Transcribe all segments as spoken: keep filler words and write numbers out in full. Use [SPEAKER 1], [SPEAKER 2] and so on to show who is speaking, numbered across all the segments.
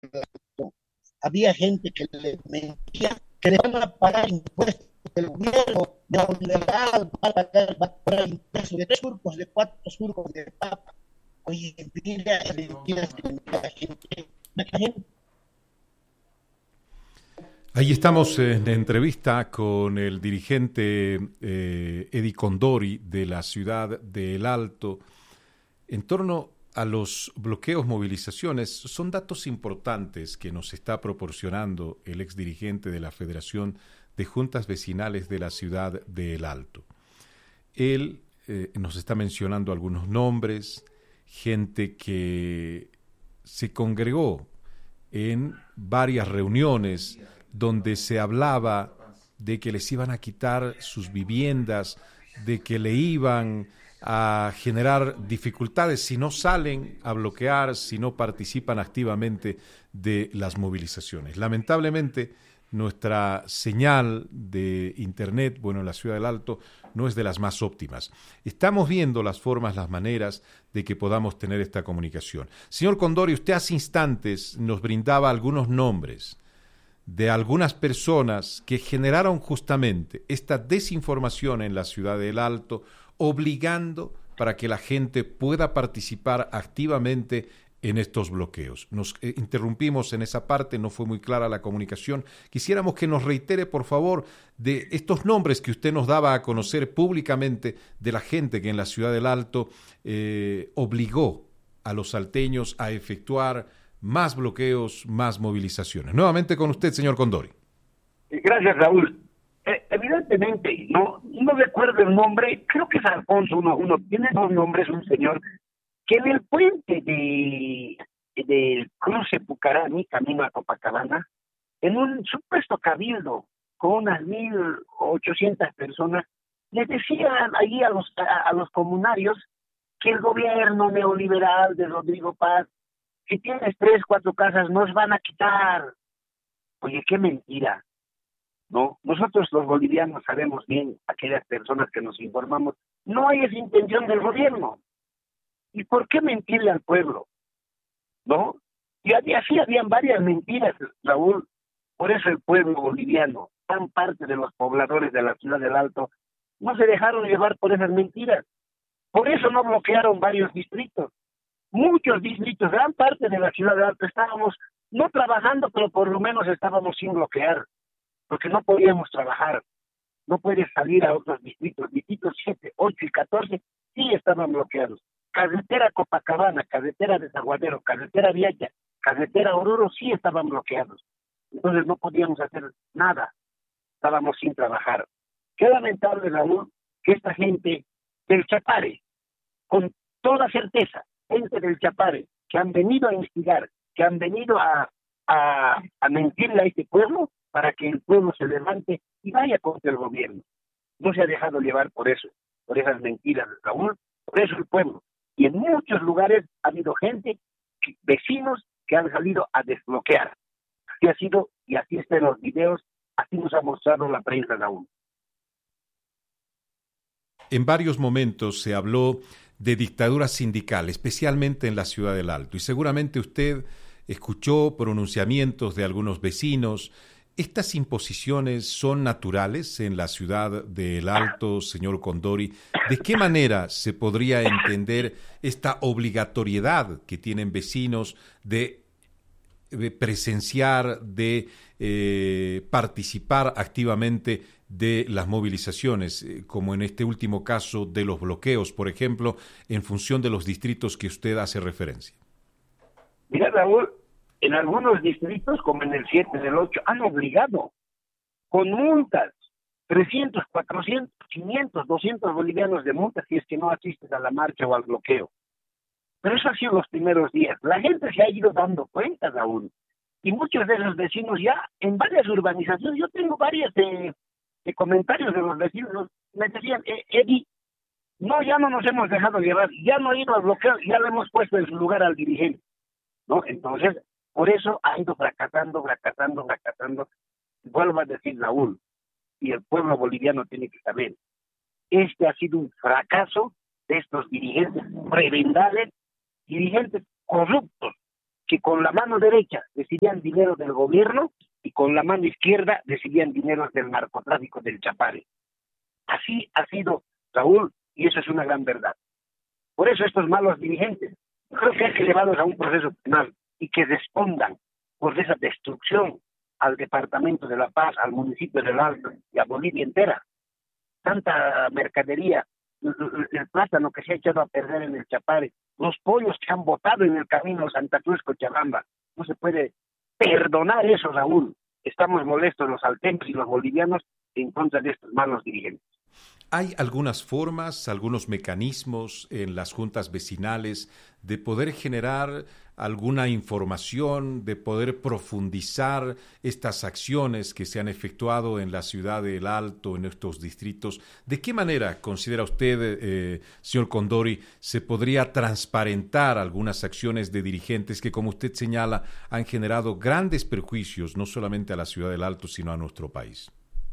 [SPEAKER 1] Había gente que le mentía que le van a pagar impuestos del gobierno neoliberal, va a pagar, va a pagar impuestos de tres surcos, de cuatro surcos de papa. Oye, mentira, mentiras que mentira la gente. La gente.
[SPEAKER 2] Ahí estamos en entrevista con el dirigente eh, Eddie Condori de la ciudad de El Alto en torno a los bloqueos, movilizaciones. Son datos importantes que nos está proporcionando el exdirigente de la Federación de Juntas Vecinales de la ciudad de El Alto. Él eh, nos está mencionando algunos nombres, gente que se congregó en varias reuniones donde se hablaba de que les iban a quitar sus viviendas, de que le iban a generar dificultades si no salen a bloquear, si no participan activamente de las movilizaciones. Lamentablemente, nuestra señal de internet, bueno, en la ciudad del Alto, no es de las más óptimas. Estamos viendo las formas, las maneras de que podamos tener esta comunicación. Señor Condori, usted hace instantes nos brindaba algunos nombres de algunas personas que generaron justamente esta desinformación en la ciudad del Alto, obligando para que la gente pueda participar activamente en estos bloqueos. Nos eh, interrumpimos en esa parte, no fue muy clara la comunicación. Quisiéramos que nos reitere, por favor, de estos nombres que usted nos daba a conocer públicamente de la gente que en la ciudad del Alto eh, obligó a los salteños a efectuar más bloqueos, más movilizaciones. Nuevamente con usted, señor Condori.
[SPEAKER 3] Gracias, Raúl. Eh, evidentemente, no no recuerdo el nombre, creo que es Alfonso, uno, uno tiene dos nombres, un señor, que en el puente de del cruce Pucarani, camino a Copacabana, en un supuesto cabildo con unas mil ochocientas personas, les decían ahí a los, a, a los comunarios que el gobierno neoliberal de Rodrigo Paz, si tienes tres, cuatro casas, nos van a quitar. Oye, qué mentira, ¿no? Nosotros los bolivianos sabemos bien, aquellas personas que nos informamos, no hay esa intención del gobierno. ¿Y por qué mentirle al pueblo? ¿No? Y así habían varias mentiras, Raúl. Por eso el pueblo boliviano, tan parte de los pobladores de la ciudad del Alto, no se dejaron llevar por esas mentiras. Por eso no bloquearon varios distritos. Muchos distritos, gran parte de la ciudad del Alto, estábamos no trabajando, pero por lo menos estábamos sin bloquear, porque no podíamos trabajar. No puedes salir a otros distritos. Distritos siete, ocho y catorce sí estaban bloqueados. Carretera Copacabana, carretera Desaguadero, carretera Vialla, carretera Oruro sí estaban bloqueados. Entonces no podíamos hacer nada. Estábamos sin trabajar. Qué lamentable, Raúl, que esta gente del Chapare, con toda certeza, gente del Chapare, que han venido a instigar, que han venido a, a, a mentirle a este pueblo para que el pueblo se levante y vaya contra el gobierno. No se ha dejado llevar por eso, por esas mentiras, Raúl, por eso el pueblo. Y en muchos lugares ha habido gente, vecinos, que han salido a desbloquear. Así ha sido, y así está en los videos, así nos ha mostrado la prensa, Raúl.
[SPEAKER 2] En varios momentos se habló de dictadura sindical, especialmente en la ciudad del Alto, y seguramente usted escuchó pronunciamientos de algunos vecinos. ¿Estas imposiciones son naturales en la ciudad del Alto, señor Condori? ¿De qué manera se podría entender esta obligatoriedad que tienen vecinos de, de presenciar, de eh, participar activamente de las movilizaciones, eh, como en este último caso de los bloqueos, por ejemplo, en función de los distritos que usted hace referencia?
[SPEAKER 3] Mira, Raúl, en algunos distritos, como en el siete, en el ocho, han obligado con multas, trescientos, cuatrocientos, quinientos, doscientos bolivianos de multas si es que no asistes a la marcha o al bloqueo. Pero eso ha sido los primeros días. La gente se ha ido dando cuenta, Raúl. Y muchos de los vecinos ya en varias urbanizaciones, yo tengo varias de, de comentarios de los vecinos, me decían, eh, Eddie, no, ya no nos hemos dejado llevar, ya no ha ido al bloqueo, ya le hemos puesto en su lugar al dirigente, ¿no? Entonces, por eso ha ido fracasando, fracasando, fracasando. Vuelvo a decir, Raúl, y el pueblo boliviano tiene que saber, este ha sido un fracaso de estos dirigentes prebendales, dirigentes corruptos, que con la mano derecha recibían dinero del gobierno y con la mano izquierda recibían dinero del narcotráfico del Chapare. Así ha sido, Raúl, y eso es una gran verdad. Por eso estos malos dirigentes, creo que hay que llevarlos a un proceso penal y que respondan por esa destrucción al Departamento de La Paz, al municipio del Alto y a Bolivia entera. Tanta mercadería, el, el plátano que se ha echado a perder en el Chapare, los pollos que han botado en el camino Santa Cruz Cochabamba. No se puede perdonar eso, Raúl. Estamos molestos los salteños y los bolivianos en contra de estos malos dirigentes.
[SPEAKER 2] ¿Hay algunas formas, algunos mecanismos en las juntas vecinales de poder generar alguna información, de poder profundizar estas acciones que se han efectuado en la ciudad del Alto, en estos distritos? ¿De qué manera considera usted, eh, señor Condori, se podría transparentar algunas acciones de dirigentes que, como usted señala, han generado grandes perjuicios no solamente a la ciudad del Alto, sino a nuestro país?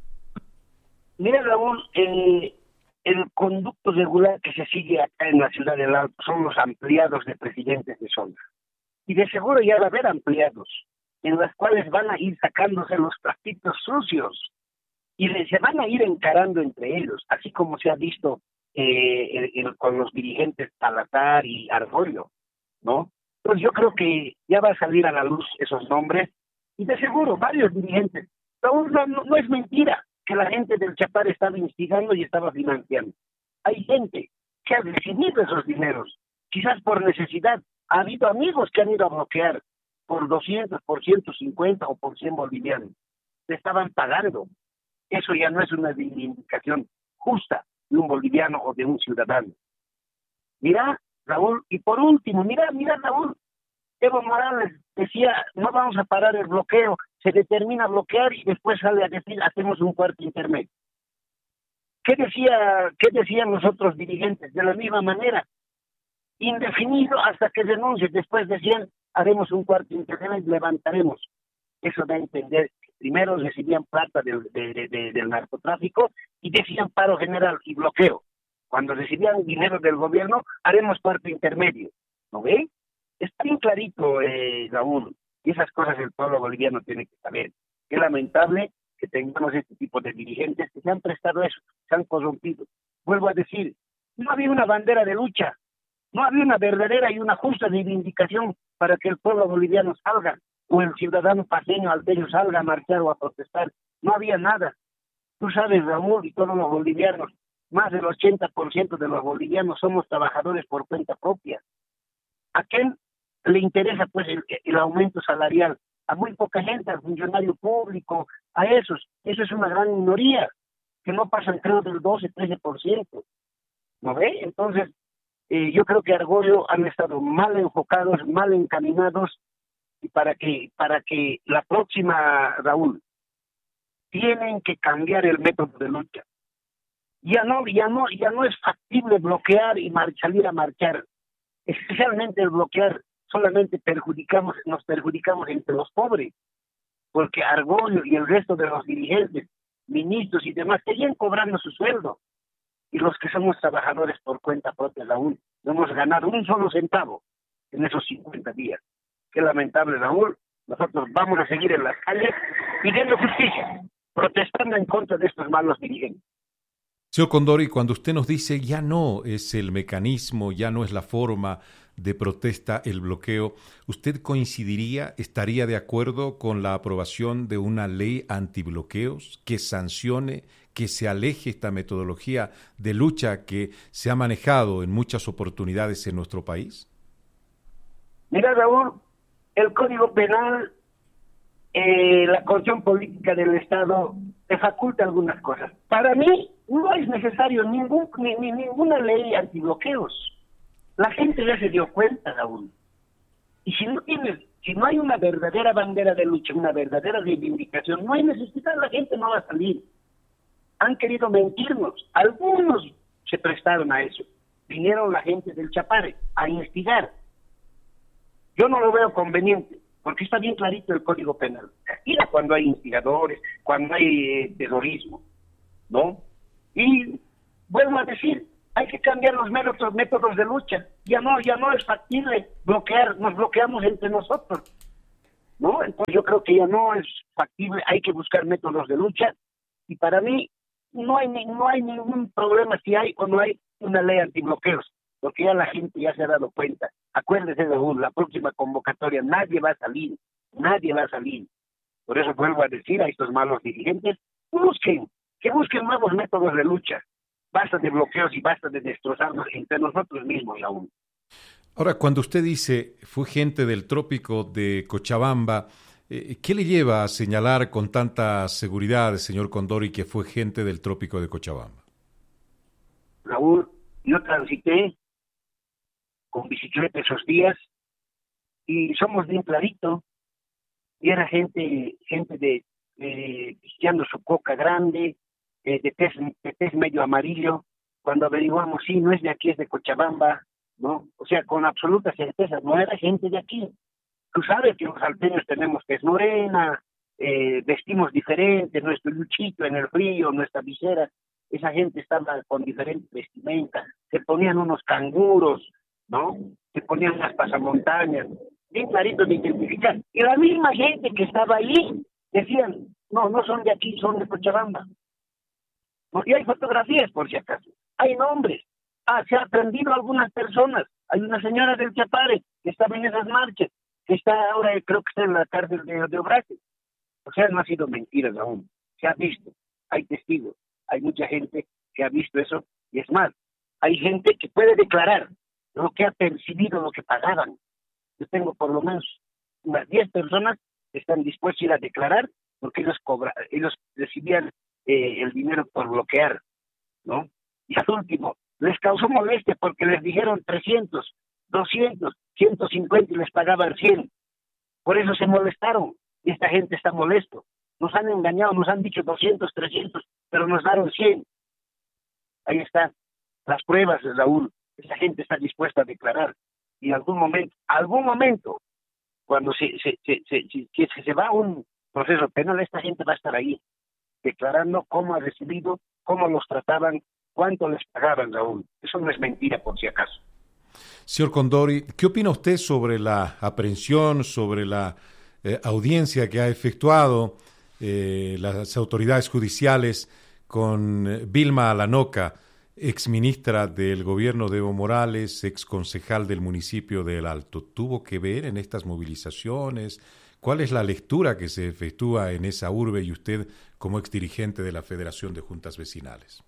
[SPEAKER 3] Mira, Raúl, el, el conducto regular que se sigue acá en la ciudad del Alto son los ampliados de presidentes de zona. Y de seguro ya va a haber ampliados, en los cuales van a ir sacándose los trapitos sucios y se van a ir encarando entre ellos, así como se ha visto eh, el, el, con los dirigentes Salazar y Argollo, ¿no? Pues yo creo que ya va a salir a la luz esos nombres, y de seguro varios dirigentes. Raúl, no, no, no es mentira que la gente del Chapare estaba instigando y estaba financiando. Hay gente que ha recibido esos dineros, quizás por necesidad. Ha habido amigos que han ido a bloquear por doscientos, por ciento cincuenta o por cien bolivianos. Le estaban pagando. Eso ya no es una reivindicación justa de un boliviano o de un ciudadano. Mira, Raúl, y por último, mira, mira, Raúl, Evo Morales decía, no vamos a parar el bloqueo, se determina bloquear y después sale a decir, hacemos un cuarto intermedio. ¿Qué decía, qué decían los otros dirigentes? De la misma manera, indefinido hasta que renuncie. Después decían, haremos un cuarto intermedio y levantaremos. Eso da a entender que primero recibían plata del, de, de, de, del narcotráfico y decían paro general y bloqueo. Cuando recibían dinero del gobierno, haremos cuarto intermedio. ¿No ve? Está bien clarito, eh, Raúl, y esas cosas el pueblo boliviano tiene que saber. Qué lamentable que tengamos este tipo de dirigentes que se han prestado eso, se han corrompido. Vuelvo a decir, no había una bandera de lucha, no había una verdadera y una justa reivindicación para que el pueblo boliviano salga, o el ciudadano paseño alteño salga a marchar o a protestar. No había nada. Tú sabes, Raúl, y todos los bolivianos, más del ochenta por ciento de los bolivianos somos trabajadores por cuenta propia. ¿A quién le interesa pues el, el aumento salarial? A muy poca gente, al funcionario público, a esos. Eso es una gran minoría, que no pasan creo del doce, trece por ciento. ¿No ve? Entonces, eh, yo creo que Argollo han estado mal enfocados, mal encaminados, y para que, para que la próxima, Raúl, tienen que cambiar el método de lucha. Ya no, ya no, ya no es factible bloquear y mar, salir a marchar. Especialmente el bloquear solamente perjudicamos, nos perjudicamos entre los pobres, porque Argollo y el resto de los dirigentes, ministros y demás, seguían cobrando su sueldo, y los que somos trabajadores por cuenta propia aún no hemos ganado un solo centavo en esos cincuenta días. Qué lamentable, Raúl. Nosotros vamos a seguir en las calles pidiendo justicia, protestando en contra de estos malos dirigentes.
[SPEAKER 2] Señor Condori, cuando usted nos dice ya no es el mecanismo, ya no es la forma de protesta el bloqueo, ¿usted coincidiría, estaría de acuerdo con la aprobación de una ley antibloqueos que sancione, que se aleje esta metodología de lucha que se ha manejado en muchas oportunidades en nuestro país?
[SPEAKER 3] Mira, Raúl, el Código Penal, eh, la Constitución Política del Estado te faculta algunas cosas. Para mí no es necesario ningún ni, ni ninguna ley antibloqueos. La gente ya se dio cuenta, Raúl. Y si no tienes, si no hay una verdadera bandera de lucha, una verdadera reivindicación, no hay necesidad, la gente no va a salir. Han querido mentirnos. Algunos se prestaron a eso. Vinieron la gente del Chapare a instigar. Yo no lo veo conveniente, porque está bien clarito el Código Penal. Castiga cuando hay instigadores, cuando hay eh, terrorismo, ¿no? Y vuelvo a decir, hay que cambiar los métodos, métodos de lucha. Ya no, ya no es factible bloquear, nos bloqueamos entre nosotros, ¿no? Entonces yo creo que ya no es factible, hay que buscar métodos de lucha, y para mí no hay no hay ningún problema si hay o no hay una ley antibloqueos, porque ya la gente ya se ha dado cuenta. Acuérdese de uno, la próxima convocatoria nadie va a salir, nadie va a salir. Por eso vuelvo a decir a estos malos dirigentes, busquen, que busquen nuevos métodos de lucha. Basta de bloqueos y basta de destrozarnos entre nosotros mismos aún.
[SPEAKER 2] Ahora, cuando usted dice fue gente del trópico de Cochabamba, eh, ¿qué le lleva a señalar con tanta seguridad, señor Condori, que fue gente del trópico de Cochabamba?
[SPEAKER 3] Raúl, yo transité con bicicleta esos días y somos bien clarito, y era gente, gente de, de pisteando su coca grande, eh, de tez, de tez medio amarillo. Cuando averiguamos, sí, no es de aquí, es de Cochabamba, ¿no? O sea, con absoluta certeza, no era gente de aquí. Tú sabes que los salteños tenemos tez morena, eh, vestimos diferente, nuestro luchito en el frío, nuestra visera, esa gente estaba con diferentes vestimentas, se ponían unos canguros, ¿no? Se ponían unas pasamontañas, bien clarito de identificar. Y la misma gente que estaba ahí decían, no, no son de aquí, son de Cochabamba. Y hay fotografías, por si acaso, hay nombres. Ah, se ha aprendido a algunas personas. Hay una señora del Chapare que estaba en esas marchas, que está ahora, creo que está en la cárcel de, de Obraje. O sea, no ha sido mentiras aún. Se ha visto, hay testigos, hay mucha gente que ha visto eso. Y es más, hay gente que puede declarar lo que ha percibido, lo que pagaban. Yo tengo por lo menos unas diez personas que están dispuestas a ir a declarar porque ellos cobra, ellos recibían eh, el dinero por bloquear, ¿no? Y al último, les causó molestia porque les dijeron trescientos, doscientos, ciento cincuenta y les pagaban cien. Por eso se molestaron y esta gente está molesto. Nos han engañado, nos han dicho doscientos, trescientos, pero nos daron cien. Ahí están las pruebas, Raúl. Esa gente está dispuesta a declarar. Y en algún momento, algún momento, cuando se, se, se, se, se, se, se va a un proceso penal, esta gente va a estar ahí, declarando cómo ha recibido, cómo los trataban, cuánto les pagaban, Raúl. Eso no es mentira, por si acaso.
[SPEAKER 2] Señor Condori, ¿qué opina usted sobre la aprehensión, sobre la eh, audiencia que ha efectuado eh, las autoridades judiciales con eh, Vilma Alanoca, exministra del gobierno de Evo Morales, exconcejal del municipio de El Alto? ¿Tuvo que ver en estas movilizaciones? ¿Cuál es la lectura que se efectúa en esa urbe y usted como exdirigente de la Federación de Juntas Vecinales?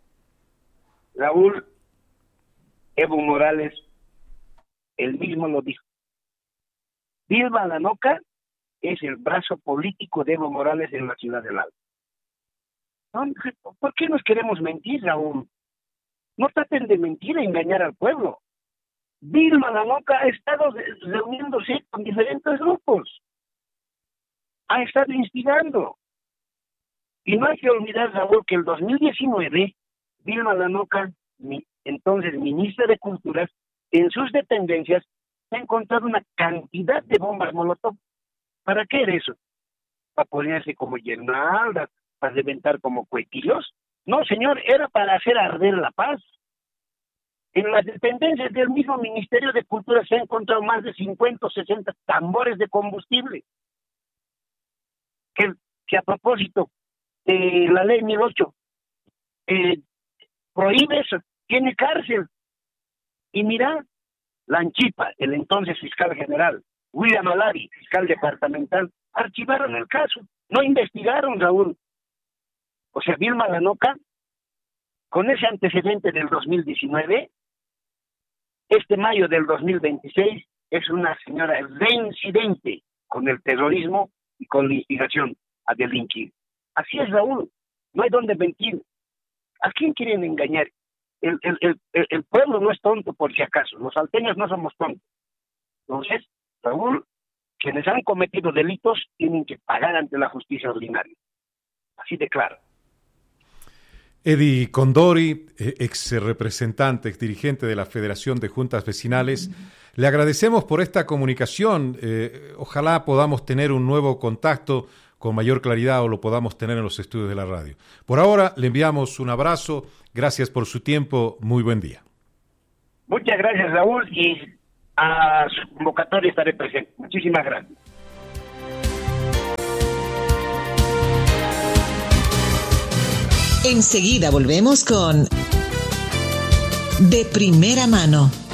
[SPEAKER 3] Raúl, Evo Morales, él mismo lo dijo. Vilma Alanoca es el brazo político de Evo Morales en la ciudad del Alto. ¿Por qué nos queremos mentir, Raúl? No traten de mentir e engañar al pueblo. Vilma Alanoca ha estado reuniéndose con diferentes grupos. Ha estado instigando. Y no hay que olvidar, Raúl, que el dos mil diecinueve, Vilma Alanoca, entonces ministra de Culturas, en sus dependencias ha encontrado una cantidad de bombas molotov. ¿Para qué era eso? ¿Para ponerse como guirnaldas? ¿Para reventar como cuequillos? No, señor, era para hacer arder la paz. En las dependencias del mismo Ministerio de Cultura se han encontrado más de cincuenta o sesenta tambores de combustible. Que, que a propósito de la ley mil ocho eh, prohíbe eso, tiene cárcel. Y mira, Lanchipa, el entonces fiscal general, William Alavi, fiscal departamental, archivaron el caso, no investigaron, Raúl. O sea, Vilma Alanoca, con ese antecedente del dos mil diecinueve, este mayo del dos mil veintiséis, es una señora reincidente con el terrorismo y con la instigación a delinquir. Así es, Raúl, no hay donde mentir. ¿A quién quieren engañar? El, el, el, el pueblo no es tonto, por si acaso, los salteños no somos tontos. Entonces, Raúl, quienes han cometido delitos tienen que pagar ante la justicia ordinaria. Así de claro.
[SPEAKER 2] Edi Condori, ex representante, ex dirigente de la Federación de Juntas Vecinales, uh-huh. Le agradecemos por esta comunicación. Eh, ojalá podamos tener un nuevo contacto con mayor claridad o lo podamos tener en los estudios de la radio. Por ahora, le enviamos un abrazo. Gracias por su tiempo. Muy buen día.
[SPEAKER 3] Muchas gracias, Raúl, y a su convocatoria estaré presente. Muchísimas gracias.
[SPEAKER 4] Enseguida volvemos con De Primera Mano.